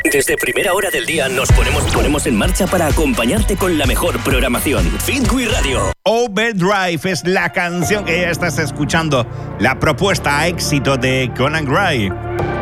Desde primera hora del día nos ponemos en marcha para acompañarte con la mejor programación. Fitwi Radio. Overdrive es la canción que ya estás escuchando. La propuesta a éxito de Conan Gray.